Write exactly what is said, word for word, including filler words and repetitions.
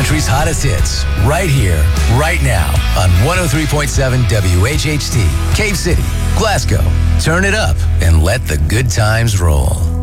country's hottest hits, right here, right now, on one oh three point seven W H H T, Cave City, Glasgow. Turn it up and let the good times roll.